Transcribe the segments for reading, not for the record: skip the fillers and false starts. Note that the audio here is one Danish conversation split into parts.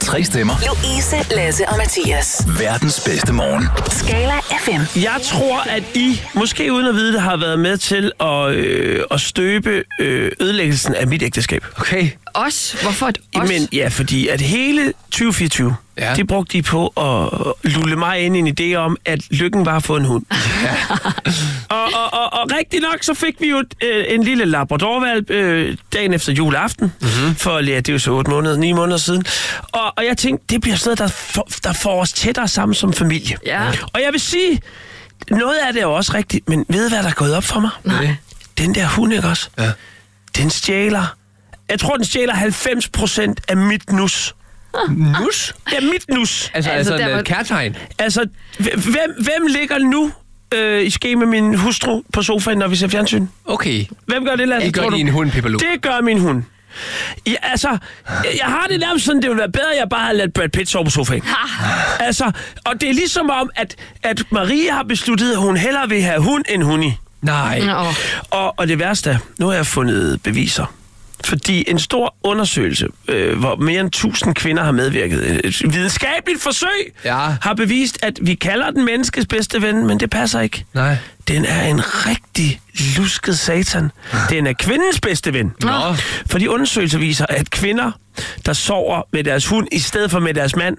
3 stemmer. Louise, Lasse og Mathias. Verdens bedste morgen. Skala FM. Jeg tror, at I, måske uden at vide det, har været med til at støbe ødelæggelsen af mit ægteskab. Okay. Os? Hvorfor et os? Men ja, fordi at hele 2024, det brugte de på at lulle mig ind i en idé om, at lykken var at få en hund. Ja. og rigtig nok, så fik vi jo en lille labradorvalp dagen efter juleaften. For det er jo så 9 måneder siden. Og jeg tænkte, det bliver sådan noget, der får os tættere sammen som familie. Ja. Og jeg vil sige, noget af det er jo også rigtigt, men ved hvad der er gået op for mig? Nej. Den der hund, ikke også? Ja. Den stjæler. Jeg tror, den stjæler 90% af mit nus. Nus? Ja, mit nus. Altså der var- et kærtegn? Altså, hvem ligger nu i ske med min hustru på sofaen, når vi ser fjernsyn? Okay. Hvem gør det, Lasse? Det gør tror du? din hund, Pipperlu. Det gør min hund. Ja, altså, jeg har det nærmest sådan, det ville være bedre, at jeg bare havde ladet Brad Pitt sove på sofaen. Altså, og det er ligesom om, at Maria har besluttet, at hun hellere vil have hund end hundi. Nej. Nå. Og det værste er, nu har jeg fundet beviser. Fordi en stor undersøgelse, hvor mere end 1000 kvinder har medvirket, et videnskabeligt forsøg, har bevist, at vi kalder den menneskes bedste ven, men det passer ikke. Nej. Den er en rigtig lusket satan. Den er kvindens bedste ven. Nå. Fordi undersøgelser viser, at kvinder, der sover med deres hund i stedet for med deres mand,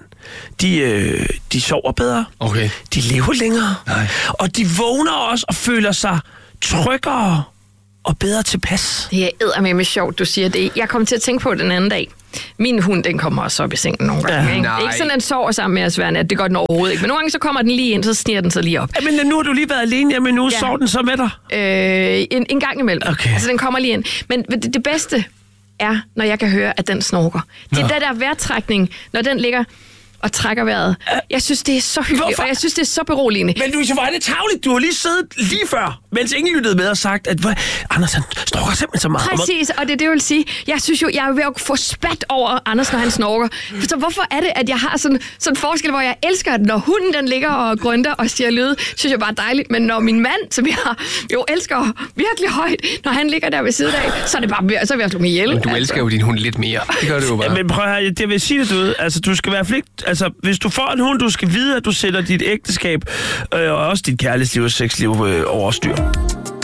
de sover bedre. Okay. De lever længere. Nej. Og de vågner også og føler sig tryggere og bedre tilpas. Det er eddermame sjovt, du siger det. Jeg kom til at tænke på den anden dag. Min hund, den kommer også op i sengen nogle gange. Ja. Ikke? Det er ikke sådan, at den sover sammen med os hver nat. Det gør den overhovedet ikke. Men nogle gange så kommer den lige ind, så sniger den sig lige op. Men nu har du lige været alene hjemme, nu sover den så med dig? En gang imellem. Okay. Altså, den kommer lige ind. Men det bedste er, når jeg kan høre, at den snorker. Det er den der vejrtrækning, når den ligger og trækker vejret. Jeg synes, det er så hyggeligt, Hvorfor? og jeg synes, det er så beroligende. Men du, hvor er det tarveligt. Du har lige siddet lige før, mens ingen lyttede med og sagt, at Anders, han snorker simpelthen så meget. Præcis, og det er det, jeg vil sige. Jeg synes jo, jeg er ved at få spat over Anders, når han snorker. Så hvorfor er det, at jeg har sådan en forskel, hvor jeg elsker, at når hunden den ligger og grønter og siger lyde, synes jeg bare er dejligt. Men når min mand, som jeg jo elsker virkelig højt, når han ligger der ved siden af, så er det bare så vil jeg slå mig ihjel. Men du elsker jo din hund lidt mere. Det gør du jo bare. Men prøv her, det vil sige det, du ved. Altså, du skal være flink. Altså, hvis du får en hund, du skal vide, at du sætter dit ægteskab og også dit kærlighedsliv og sexliv over styr.